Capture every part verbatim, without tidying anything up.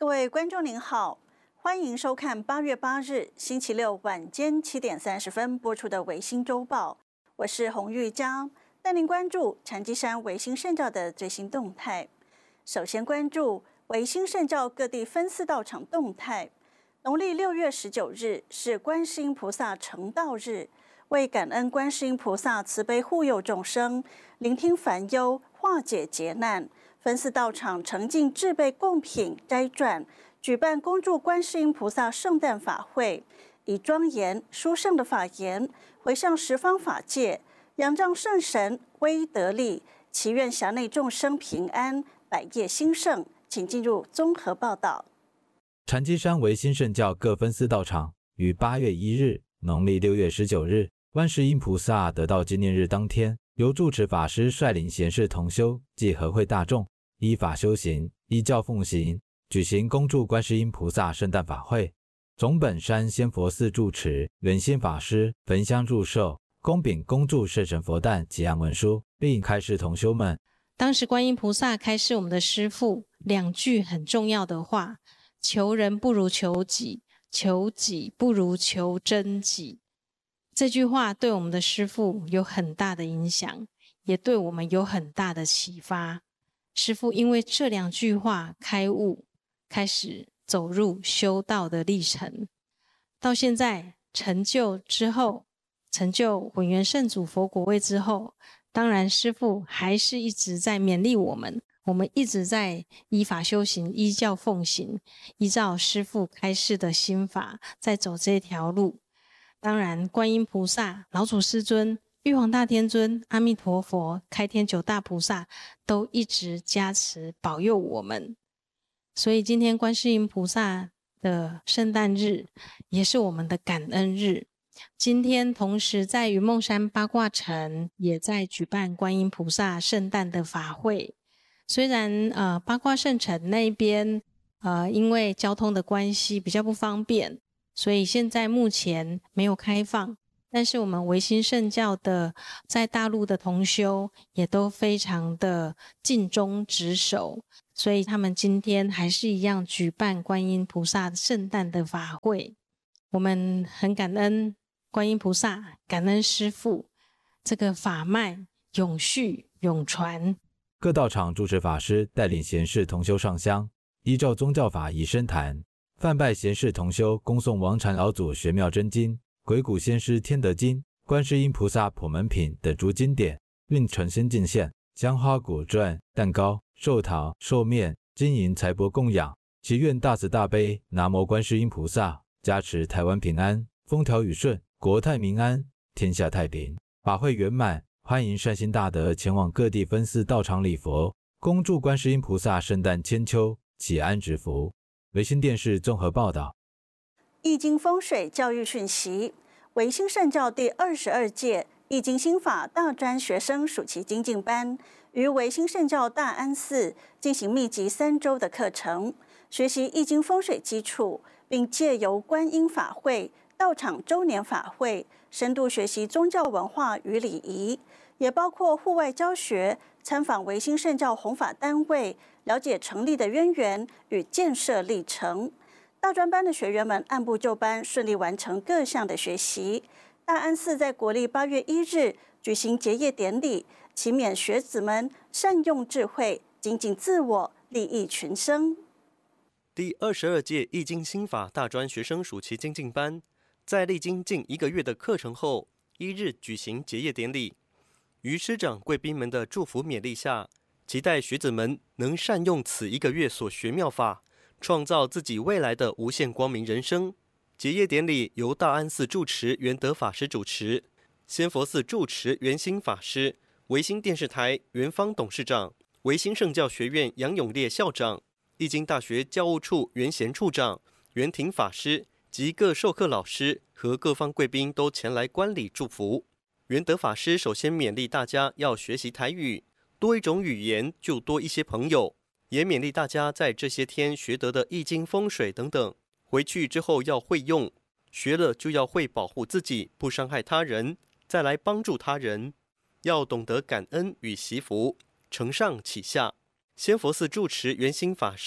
位观众您好，欢迎收看八月八日星期六晚间七点三十分播出的《维新周报》，我是洪玉佳，带您关注禅机山维新圣教的最新动态。首先关注维新圣教各地分寺道场动态。农历六月十九日是观世音菩萨成道日，为感恩观世音菩萨慈悲护佑众生，聆听烦忧，化解劫难。分寺道场诚敬制备贡品斋馔，举办恭祝观世音菩萨圣诞法会，以庄严殊胜的法言回向十方法界，仰仗圣神威德力，祈愿辖内众生平安，百业兴盛。请进入综合报道。 禅机山维新圣教各分寺道场于八月一日，农历六月十九日，观世音菩萨得道纪念日当天，由住持法师率领贤士同修及和会大众，依法修行，依教奉行，举行恭祝观世音菩萨圣诞法会。总本山仙佛寺住持圆心法师焚香祝寿，恭禀恭祝圣神佛诞结案文书，并开示同修们。 当时观音菩萨开示我们的师父两句很重要的话：求人不如求己，求己不如求真己。这句话对我们的师父有很大的影响，也对我们有很大的启发。师父因为这两句话开悟，开始走入修道的历程。到现在成就之后，成就混元圣祖佛果位之后，当然师父还是一直在勉励我们，我们一直在依法修行，依教奉行，依照师父开示的心法在走这条路。当然观音菩萨、老祖师尊、玉皇大天尊、阿弥陀佛、开天九大菩萨都一直加持保佑我们。所以今天观世音菩萨的圣诞日也是我们的感恩日。今天同时在云梦山八卦城也在举办观音菩萨圣诞的法会。虽然呃八卦圣城那边呃因为交通的关系比较不方便，所以现在目前没有开放，但是我们维新圣教的在大陆的同修也都非常的尽忠职守，所以他们今天还是一样举办观音菩萨圣诞的法会。我们很感恩观音菩萨，感恩师父，这个法脉永续永传。 各道场住持法师带领贤士同修上香，依照宗教法仪深谈，泛拜贤士同修恭诵王禅老祖玄妙真经、鬼谷先师天德经、观世音菩萨普门品等诸经典，并诚心敬献香花果馔、蛋糕、寿桃、寿面、金银财帛供养，祈愿大慈大悲南无观世音菩萨加持台湾平安，风调雨顺，国泰民安，天下太平，法会圆满。欢迎善心大德前往各地分寺道场礼佛，恭祝观世音菩萨圣诞千秋，祈安植福。维新电视综合报道。 易经风水教育讯息：维新圣教第二十二届易经心法大专学生暑期精进班，于维新圣教大安寺进行密集三周的课程，学习易经风水基础，并借由观音法会、道场周年法会，深度学习宗教文化与礼仪，也包括户外教学、参访维新圣教弘法单位，了解成立的渊源与建设历程。大专班的学员们按部就班，顺利完成各项的学习。大安寺在国历八月一日举行结业典礼，祈勉学子们善用智慧，精进自我，利益群生。 第二十二届易经心法大专学生暑期精进班，在历经近一个月的课程后，一日举行结业典礼。于师长贵宾们的祝福勉励下，期待学子们能善用此一个月所学妙法，创造自己未来的无限光明人生。结业典礼由大安寺住持圆德法师主持，仙佛寺住持圆心法师，维新电视台圆方董事长，维新圣教学院杨永烈校长，易经大学教务处袁贤处长、袁庭法师及各授课老师和各方贵宾都前来观礼祝福。圆德法师首先勉励大家要学习台语，多一种语言就多一些朋友，也勉励大家在这些天学得的易经风水等等，回去之后要会用，学了就要会保护自己，不伤害他人，再来帮助他人，要懂得感恩与惜福，承上启下。仙佛寺住持圆心法师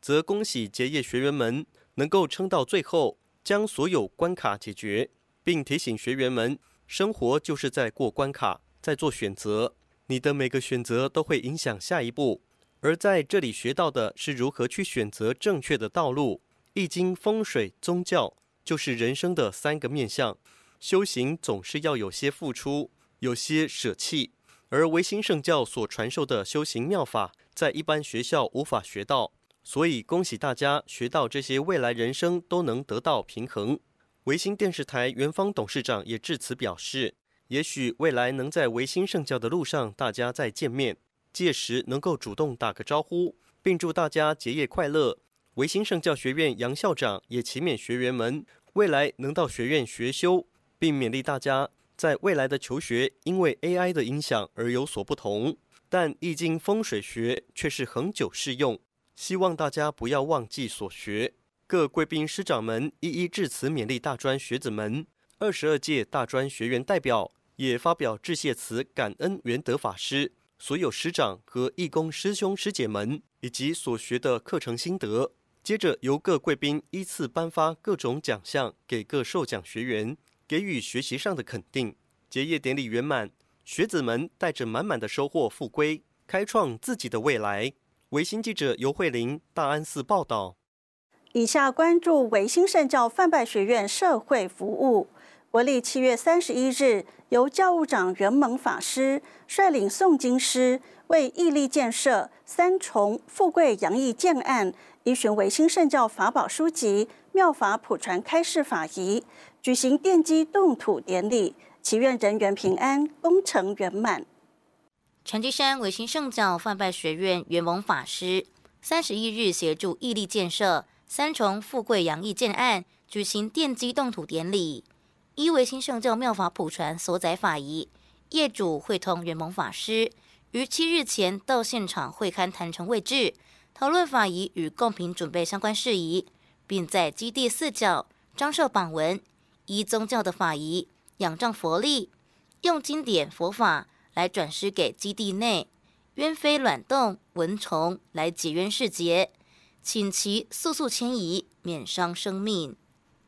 则恭喜结业学员们能够撑到最后，将所有关卡解决，并提醒学员们，生活就是在过关卡，在做选择，你的每个选择都会影响下一步。而在这里学到的是如何去选择正确的道路。易经、风水、宗教就是人生的三个面向，修行总是要有些付出，有些舍弃。而唯心圣教所传授的修行妙法，在一般学校无法学到，所以恭喜大家学到这些，未来人生都能得到平衡。唯心电视台元芳董事长也致辞表示，也许未来能在唯心圣教的路上大家再见面，届时能够主动打个招呼，并祝大家结业快乐。唯心圣教学院杨校长也期勉学员们未来能到学院学修，并勉励大家在未来的求学因为 A I 的影响而有所不同，但易经风水学却是恒久适用，希望大家不要忘记所学。各贵宾师长们一一致辞勉励大专学子们，二十二届大专学员代表也发表致谢词，感恩元德法师、所有师长和义工师兄师姐们以及所学的课程心得。接着由各贵宾依次颁发各种奖项给各受奖学员，给予学习上的肯定。结业典礼圆满，学子们带着满满的收获复归，开创自己的未来。维新记者尤慧玲，大安寺报道。 以下关注维新圣教范拜学院社会服务。国历七月三十一日，由教务长圆蒙法师率领诵经师，为义利建设三重富贵洋溢建案，依循维新圣教法宝书籍妙法普传开示法仪，举行奠基动土典礼，祈愿人员平安，工程圆满。 成吉山维新圣教范拜学院圆蒙法师三十一日协助义利建设三重富贵洋溢建案，举行奠基动土典礼。依维新圣教妙法普传所载法仪，业主会同圆蒙法师于七日前到现场会勘坛城位置，讨论法仪与贡品准备相关事宜，并在基地四角张设榜文，依宗教的法仪仰仗佛力，用经典佛法来转施给基地内冤飞卵动蚊虫，来解冤释结，请其速速迁移，免伤生命。